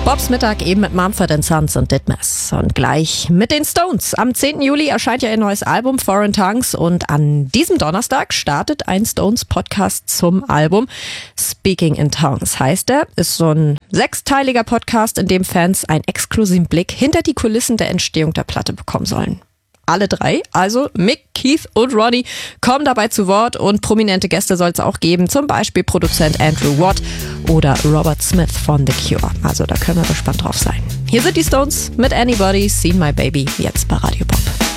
Bobs Mittag eben mit Mumford & Sons und Ditmas. Und gleich mit den Stones. Am 10. Juli erscheint ja ihr neues Album Foreign Tongues und an diesem Donnerstag startet ein Stones-Podcast zum Album. Speaking in Tongues heißt er. Ist so ein 6-teiliger Podcast, in dem Fans einen exklusiven Blick hinter die Kulissen der Entstehung der Platte bekommen sollen. Alle drei, also Mick, Keith und Ronnie, kommen dabei zu Wort und prominente Gäste soll es auch geben, zum Beispiel Produzent Andrew Watt oder Robert Smith von The Cure. Also da können wir gespannt drauf sein. Hier sind die Stones mit Anybody, Seen My Baby, jetzt bei Radio Pop.